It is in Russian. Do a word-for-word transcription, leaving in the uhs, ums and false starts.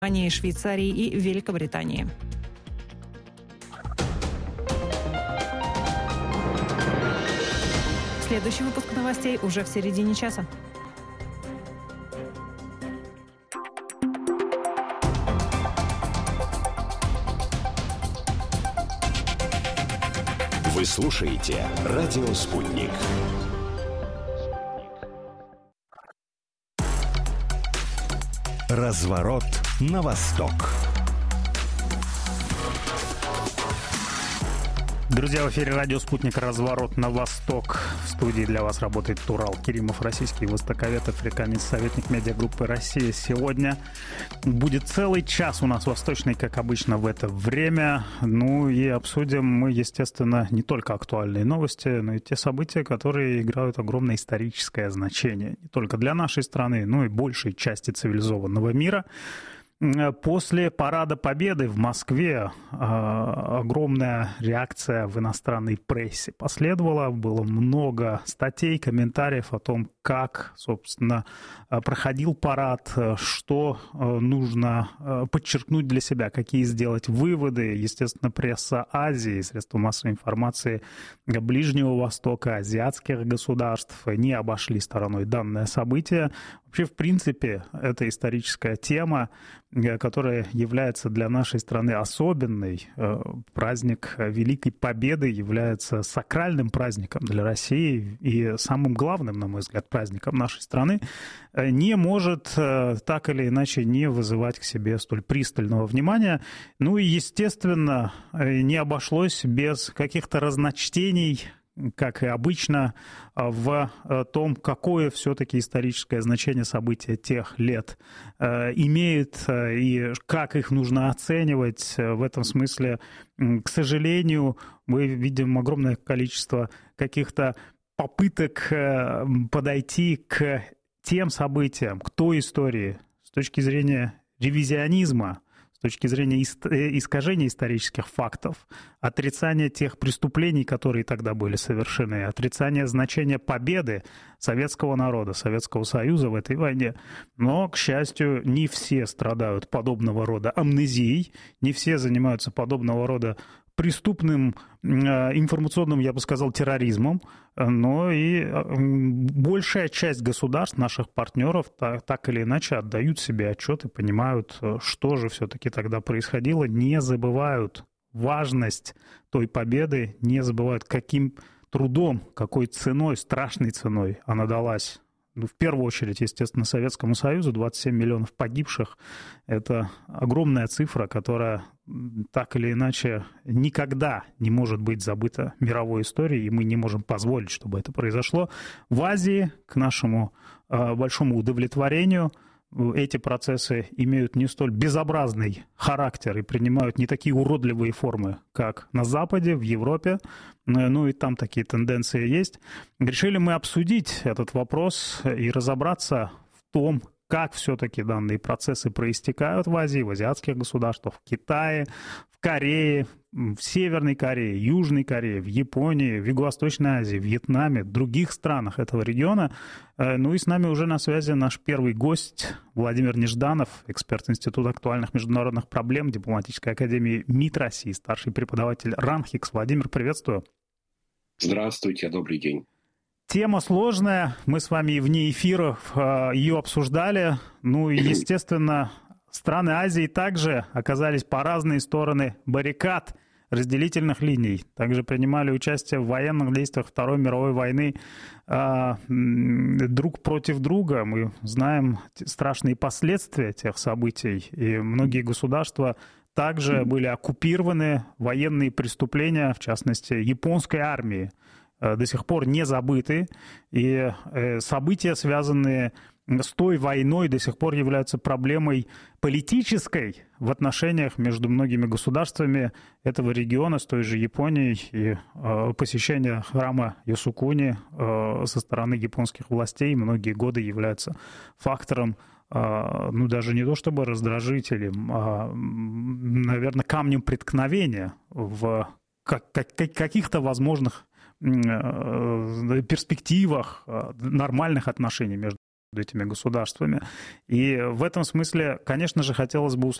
Швейцарии и Великобритании. Следующий выпуск новостей уже в середине часа. Вы слушаете «Радио Спутник». Разворот на восток. Друзья, в эфире радио «Спутник. Разворот на восток». В студии для вас работает Турал Керимов, российский востоковед, африканец, советник медиагруппы «Россия». Сегодня будет целый час у нас восточный, как обычно, в это время. Ну и обсудим мы, естественно, не только актуальные новости, но и те события, которые играют огромное историческое значение. Не только для нашей страны, но и большей части цивилизованного мира. После Парада Победы в Москве э, огромная реакция в иностранной прессе последовала. Было много статей, комментариев о том, как, собственно, проходил парад, что нужно подчеркнуть для себя, какие сделать выводы. Естественно, пресса Азии, средства массовой информации Ближнего Востока, азиатских государств не обошли стороной данное событие. Вообще, в принципе, это историческая тема, которая является для нашей страны особенной. Праздник Великой Победы является сакральным праздником для России и самым главным, на мой взгляд, праздником нашей страны. Не может так или иначе не вызывать к себе столь пристального внимания. Ну и, естественно, не обошлось без каких-то разночтений, как и обычно, в том, какое все-таки историческое значение события тех лет имеет и как их нужно оценивать. В этом смысле, к сожалению, мы видим огромное количество каких-то попыток подойти к тем событиям, к той истории с точки зрения ревизионизма, с точки зрения искажения исторических фактов, отрицания тех преступлений, которые тогда были совершены, отрицания значения победы советского народа, Советского Союза в этой войне. Но, к счастью, не все страдают подобного рода амнезией, не все занимаются подобного рода преступным информационным, я бы сказал, терроризмом, но и большая часть государств, наших партнеров, так, так или иначе отдают себе отчет и понимают, что же все-таки тогда происходило, не забывают важность той победы, не забывают, каким трудом, какой ценой, страшной ценой она далась. Ну, в первую очередь, естественно, Советскому Союзу, двадцать семь миллионов погибших. Это огромная цифра, которая так или иначе никогда не может быть забыта мировой историей, и мы не можем позволить, чтобы это произошло. В Азии, к нашему э, большому удовлетворению, эти процессы имеют не столь безобразный характер и принимают не такие уродливые формы, как на Западе, в Европе. Ну и там такие тенденции есть. Решили мы обсудить этот вопрос и разобраться в том, как все-таки данные процессы проистекают в Азии, в азиатских государствах, в Китае, в Корее, в Северной Корее, Южной Корее, в Японии, в Юго-Восточной Азии, в Вьетнаме, в других странах этого региона. Ну и с нами уже на связи наш первый гость Владимир Нежданов, эксперт Института актуальных международных проблем Дипломатической академии МИД России, старший преподаватель РАНХИКС. Владимир, приветствую. Здравствуйте, добрый день. Тема сложная, мы с вами и вне эфиров ее обсуждали. Ну и, естественно, страны Азии также оказались по разные стороны баррикад, разделительных линий. Также принимали участие в военных действиях Второй мировой войны э, друг против друга. Мы знаем страшные последствия тех событий, и многие государства также были оккупированы, военные преступления, в частности, японской армии, до сих пор не забыты, и события, связанные с той войной, до сих пор являются проблемой политической в отношениях между многими государствами этого региона, с той же Японией, и посещение храма Йосукуни со стороны японских властей многие годы является фактором, ну, даже не то чтобы раздражителем, а, наверное, камнем преткновения в каких-то возможных перспективах нормальных отношений между этими государствами. И в этом смысле, конечно же, хотелось бы услышать